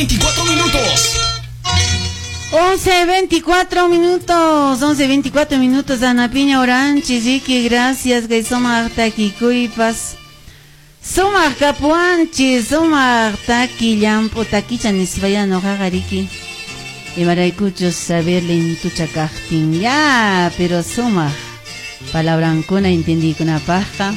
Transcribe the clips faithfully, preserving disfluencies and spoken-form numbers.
veinticuatro minutos. once veinticuatro minutos, once veinticuatro minutos, Ana Piña Oranchi, Ziki, gracias, que somos taquikuipas. Somos capuanchi, somos taqui, llampo, taquichan, isvayano, jajariki. Y maraicuchos saberle en tu chacajtín, ya, pero somos palabrancona, entendí con una paja.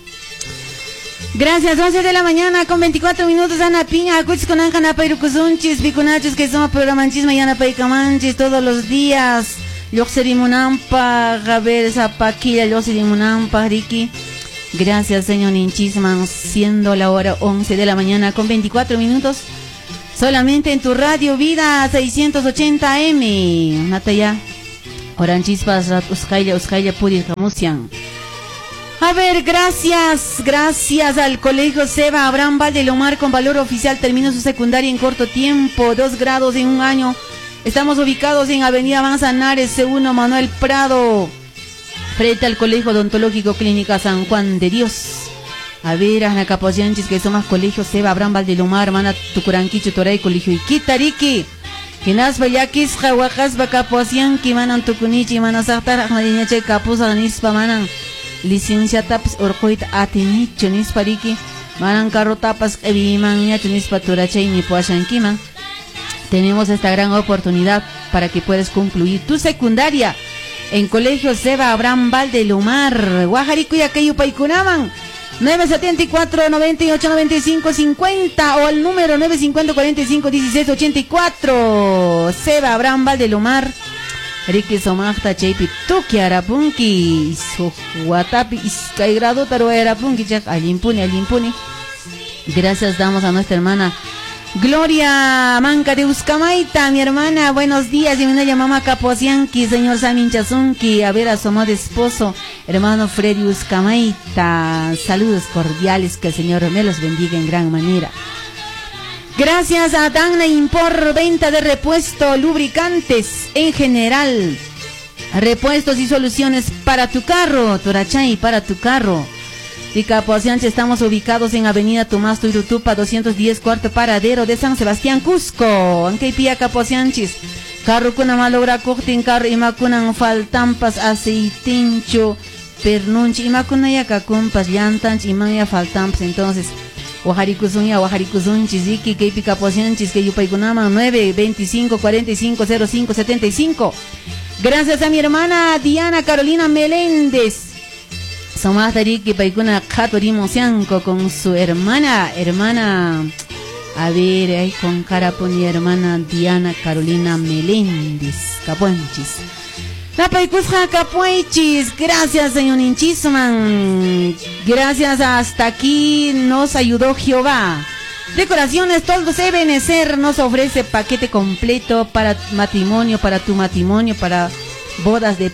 Gracias, once de la mañana con veinticuatro minutos, Ana Piña, acuchis con Anjana Pairucuzunchis, Bicunachos, que somos programanchis, mañana Paicamanchis, todos los días. Yoxerimunampa, Javier Zapaquilla, Yoxerimunampa, Riki. Gracias, señor Ninchisman, siendo la hora once de la mañana con veinticuatro minutos. Solamente en tu radio Vida seiscientos ochenta M. Nataya, Oranchispas, Uskaya, Uskaya, Purir, Camusian. A ver, gracias, gracias al Colegio Seba Abraham Valdelomar con valor oficial, terminó su secundaria en corto tiempo, dos grados en un año. Estamos ubicados en Avenida Manzanares, C uno, Manuel Prado, frente al Colegio Odontológico Clínica San Juan de Dios. A ver, Ana Caposianchis, que somos Colegio Seba Abraham Valdelomar, hermana Tucuranquicho, Toray, Colegio Iquitariki. Kinasba yakis, Jahuacasba, Caposianqui, manan Tucunichi, manasaktar, Ahmadiñache, Capusa, Nispa, manan. Licenciatapas orcoit atinicho nispariki maran carrotapas eviman nispa turachay ni puashankiman. Tenemos esta gran oportunidad para que puedas concluir tu secundaria en Colegio Seba Abraham Valdelomar, Guajarico y aquello paikunaman. nueve siete cuatro, nueve ocho, nueve cinco, cincuenta o al número nueve cinco cero, cuarenta y cinco, dieciséis, ochenta y cuatro. Seba Abraham Valdelomar. Ricky Somachta Chaypi Tuki Arapunki Su Watapi Iskaigrado Taro Arapunki Chak Alimpuni Alimpuni. Gracias damos a nuestra hermana Gloria Manca de Uskamaita, mi hermana, buenos días, bienvenida mamá Caposianqui, señor Saminchazunki, a ver a su amado esposo, hermano Freddy Uskamaita, saludos cordiales, que el Señor me los bendiga en gran manera. Gracias a Dana Impor, venta de repuesto, lubricantes en general, repuestos y soluciones para tu carro, Torachay, para tu carro. Y Caposianche, estamos ubicados en Avenida Tomás Tuirutupa, doscientos diez, cuarto paradero de San Sebastián, Cusco. Aunque pía Caposianches, carro kuna malogra cortin carro y macunan faltampas aceitincho, pernunchi y macuna ya cacumpas, llantanch y maya faltampas, entonces. Ojarikuzunya, Ojarikuzunchis, Iki, Keipi Caposianchis, que Yupaikunama, nueve veinticinco, cuarenta y cinco, cero cinco, setenta y cinco. Gracias a mi hermana Diana Carolina Meléndez. Somos Tariki Paikuna Katorimo Sianco con su hermana, hermana, a ver, ahí con Caraponi, hermana Diana Carolina Meléndez, Capuanchis. La Paicusja Capuanchis, gracias señor Ninchisman, gracias, hasta aquí nos ayudó Jehová. Decoraciones Toldos Ebenecer nos ofrece paquete completo para matrimonio, para tu matrimonio, para bodas de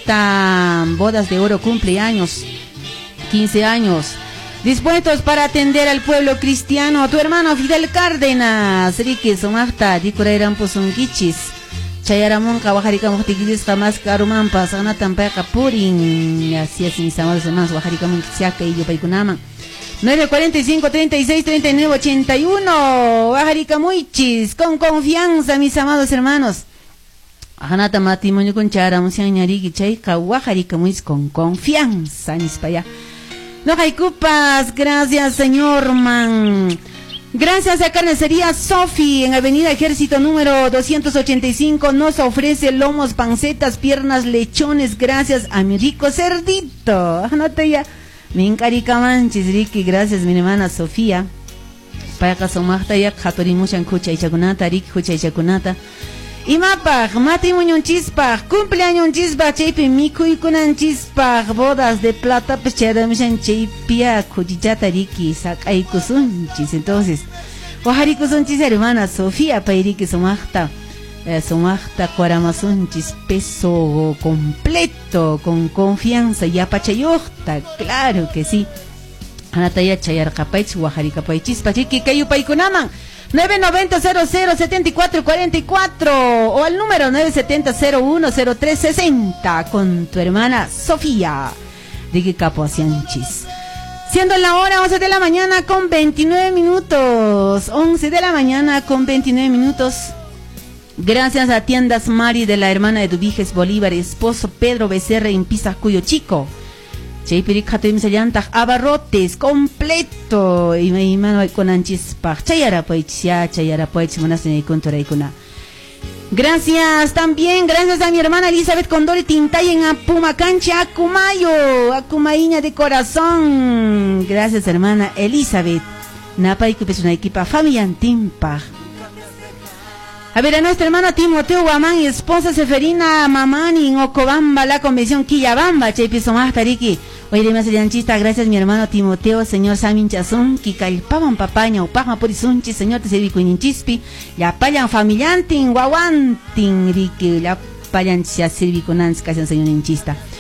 plata, bodas de oro, cumpleaños, quince años. Dispuestos para atender al pueblo cristiano. Tu hermano Fidel Cárdenas, Rique Somachta, Dicurairan Posunquichis, Chayaramonca, Oaxaca, Motiquilis, Jamás, Carumampa, Sana Tampeca, Purin. Así es, mis amados hermanos, Oaxaca, Monquixiaca y Yopaikunama. nueve cuarenta y cinco, treinta y seis, treinta y nueve, ochenta y uno. Oaxaca, Muichis, con confianza, mis amados hermanos. Ajanata matrimonio con Charamusian Ñarigi Chayka, Oaxaca, Muichis, con confianza, Nispaya. No hay cupas, gracias señor man. Gracias a Carnicería Sofi en Avenida Ejército número doscientos ochenta y cinco nos ofrece lomos, pancetas, piernas, lechones, gracias a mi rico cerdito. Anota ya, mi encarica manchis, Ricky, gracias mi hermana Sofía. Para que somachta ya, Jatorimushan Kucha y Chakunata, Ricky Kucha y Chakunata. Y mapaj, matrimonio chispaj, cumpleaños chispaj, chaypi mikuy kunan chispaj, bodas de plata, pues chayamishan chaypia, kuchichata riki, sakay kusunchis. Entonces, oaxari kusunchis, hermana Sofía, pairiki somachta, eh, somachta cuaramasunchis, peso completo, con confianza, ya pachayota, claro que sí. Anataya chayar kapaych, oaxari kapaychis, pachiki kayu paikunaman. nueve noventa, cero cero, setenta y cuatro, cuarenta y cuatro o al número nueve setenta, cero uno, cero tres sesenta con tu hermana Sofía de Caposianchis. Siendo la hora once de la mañana con veintinueve minutos. once de la mañana con veintinueve minutos. Gracias a Tiendas Mari de la hermana de Dubiges Bolívar, esposo Pedro Becerra en Pisa Cuyo Chico. Chaypiricato se llanta abarrotes completo. Y mi mano con anchis pa. Chayara pues ya, chayara pues monas en el contora y kuna. Gracias también, gracias a mi hermana Elizabeth Condori Tintay en Apumacancha, Acumayo, Acumaíña de corazón. Gracias hermana Elizabeth. Napa y que es una equipa familia Timpa. A ver, a nuestra hermana Timoteo Guamán y esposa Seferina Mamani en Ocobamba, la convención Quillabamba, Chaypiso más tariki. Oye, más chista, gracias mi hermano Timoteo, señor Samin Chazón, Kikaipaban papaña, Upama Purisunchi, señor te serví cuinichispi, ya payan familiantin, guaguantin, rique, ya payan ya serví con ans, casi señor hinchista.